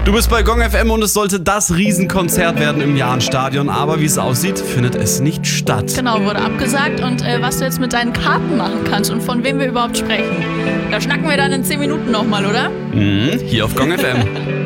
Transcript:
Du bist bei Gong FM und es sollte das Riesenkonzert werden im Jahnstadion, aber wie es aussieht, findet es nicht statt. Genau, wurde abgesagt und was du jetzt mit deinen Karten machen kannst und von wem wir überhaupt sprechen, da schnacken wir dann in 10 Minuten nochmal, oder? Hier auf Gong FM.